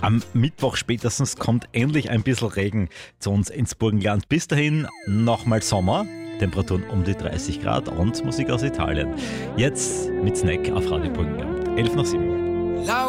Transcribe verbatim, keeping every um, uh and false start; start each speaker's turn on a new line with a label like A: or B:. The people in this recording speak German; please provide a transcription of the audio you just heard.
A: Am Mittwoch spätestens kommt endlich ein bisschen Regen zu uns ins Burgenland. Bis dahin nochmal Sommer, Temperaturen um die dreißig Grad und Musik aus Italien. Jetzt mit Snack auf Radio Burgenland. elf nach sieben.